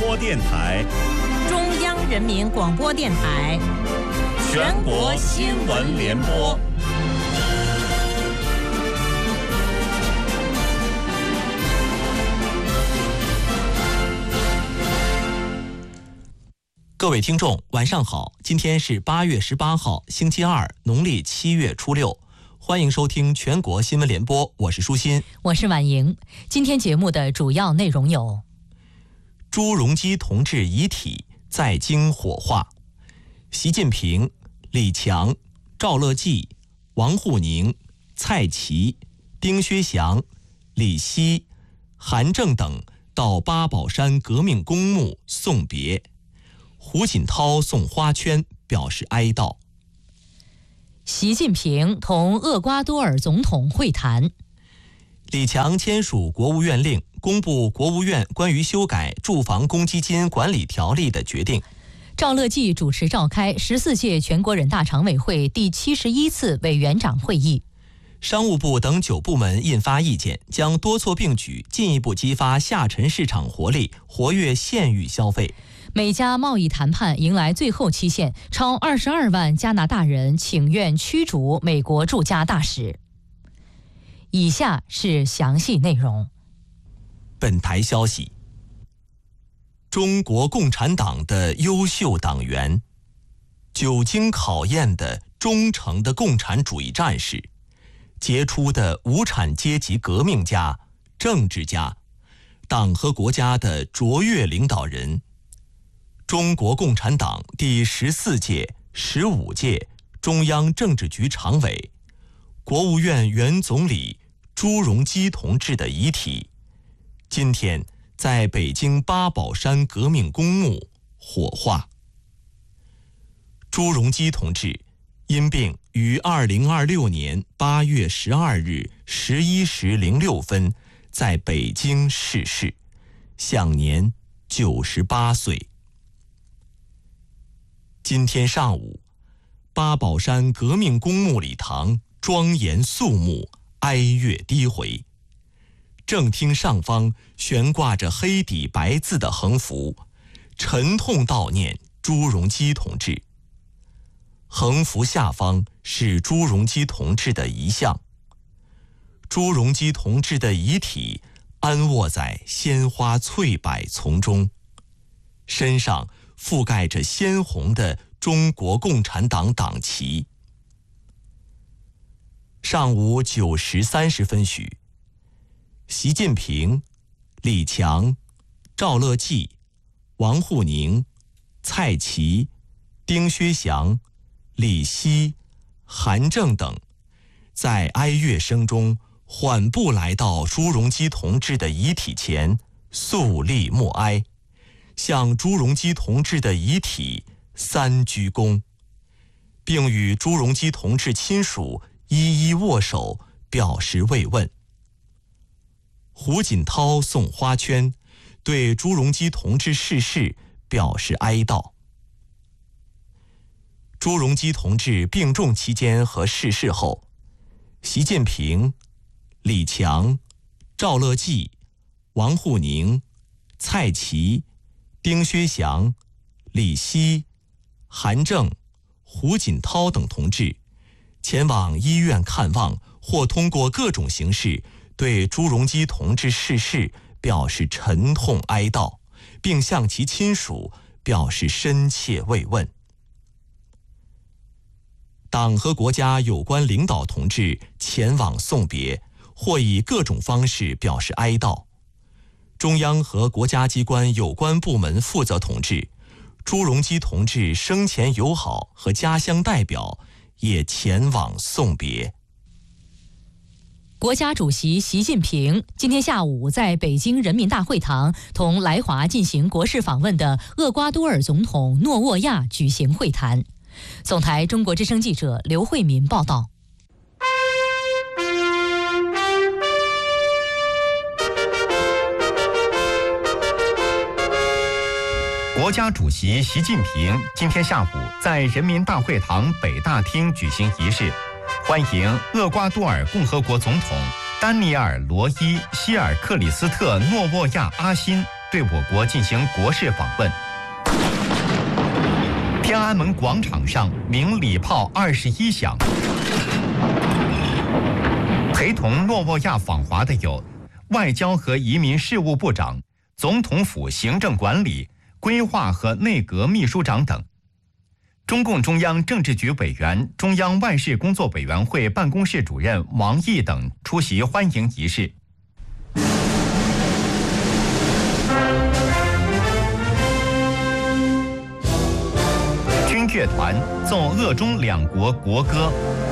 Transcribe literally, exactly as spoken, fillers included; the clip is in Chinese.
播电台、 中央人民广播电台、 全国新闻联播。 各位听众，晚上好！今天是八月十八号，星期二，农历七月初六。欢迎收听全国新闻联播，我是舒心， 我是婉莹。今天节目的主要内容有： 朱镕基同志遗体在京火化，习近平、李强、赵乐际、王沪宁、蔡奇、丁薛祥、李希、韩正等到八宝山革命公墓送别。胡锦涛送花圈表示哀悼。 习近平同厄瓜多尔总统会谈。 李强签署国务院令，公布国务院关于修改住房公积金管理条例的决定。 赵乐际主持召开十四届全国人大常委会第七十一次委员长会议。 商务部等九部门印发意见，将多措并举，进一步激发下沉市场活力，活跃县域消费。 美加贸易谈判迎来最后期限，超二十二万加拿大人请愿驱逐美国驻加大使。以下是详细内容。 本台消息：中国共产党的优秀党员，久经考验的忠诚的共产主义战士，杰出的无产阶级革命家、政治家，党和国家的卓越领导人。中国共产党第十四届、十五届中央政治局常委、国务院原总理朱镕基同志的遗体，今天在北京八宝山革命公墓火化。朱镕基同志因病于二零二六年八月十二日十一时零六分在北京逝世，享年九十八岁。今天上午，八宝山革命公墓礼堂庄严肃穆，哀乐低回。正厅上方悬挂着黑底白字的横幅，沉痛悼念朱镕基同志。横幅下方是朱镕基同志的遗像。朱镕基同志的遗体安卧在鲜花翠柏丛中，身上覆盖着鲜红的中国共产党党旗。上午九时三十分许，习近平、李强、赵乐际、王沪宁、蔡奇、丁薛祥、李希、韩正等在哀乐声中缓步来到朱镕基同志的遗体前，肃立默哀，向朱镕基同志的遗体三鞠躬，并与朱镕基同志亲属一一握手，表示慰问。胡锦涛送花圈，对朱镕基同志逝世表示哀悼。朱镕基同志病重期间和逝世后，习近平、李强、赵乐际、王沪宁、蔡奇、丁薛祥、李希、韩正、胡锦涛等同志前往医院看望，或通过各种形式对朱镕基同志逝世表示沉痛哀悼，并向其亲属表示深切慰问。党和国家有关领导同志前往送别，或以各种方式表示哀悼。中央和国家机关有关部门负责同志、朱镕基同志生前友好和家乡代表也前往送别。 国家主席习近平今天下午在北京人民大会堂同来华进行国事访问的厄瓜多尔总统诺沃亚举行会谈。总台中国之声记者刘慧民报道。 国家主席习近平今天下午在人民大会堂北大厅举行仪式，欢迎厄瓜多尔共和国总统丹尼尔·罗伊·希尔克里斯特·诺沃亚阿辛对我国进行国事访问。天安门广场上鸣礼炮二十一响。陪同诺沃亚访华的有外交和移民事务部长、总统府行政管理、规划和内阁秘书长等。中共中央政治局委员、中央外事工作委员会办公室主任王毅等出席欢迎仪式。军乐团奏俄中两国国歌。